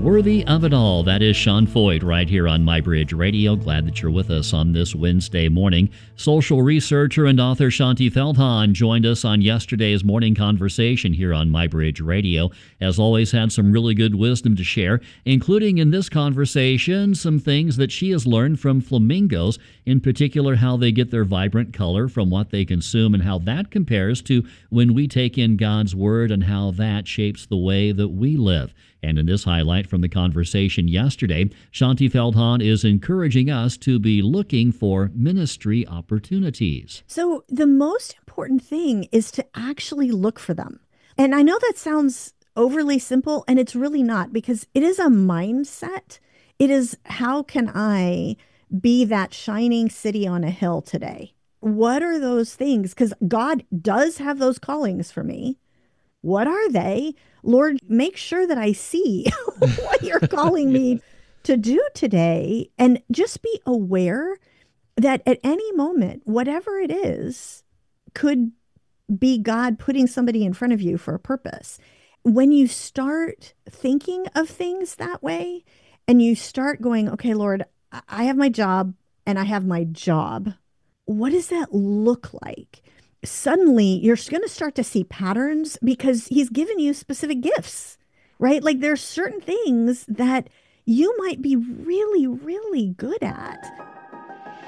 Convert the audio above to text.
Worthy of it all. That is Sean Foyt right here on MyBridge Radio. Glad that you're with us on this Wednesday morning. Social researcher and author Shaunti Feldhahn joined us on yesterday's morning conversation here on MyBridge Radio. As always, had some really good wisdom to share, including in this conversation some things that she has learned from flamingos, in particular how they get their vibrant color from what they consume and how that compares to when we take in God's Word and how that shapes the way that we live. And in this highlight from the conversation yesterday, Shaunti Feldhahn is encouraging us to be looking for ministry opportunities. So the most important thing is to actually look for them. And I know that sounds overly simple, and it's really not, because it is a mindset. It is, how can I be that shining city on a hill today? What are those things? Because God does have those callings for me. What are they? Lord, make sure that I see what you're calling me to do today, and just be aware that at any moment, whatever it is, could be God putting somebody in front of you for a purpose. When you start thinking of things that way, and you start going, okay, Lord, I have my job and I have my job. What does that look like? Suddenly you're going to start to see patterns, because he's given you specific gifts, right? Like there's certain things that you might be really, really good at.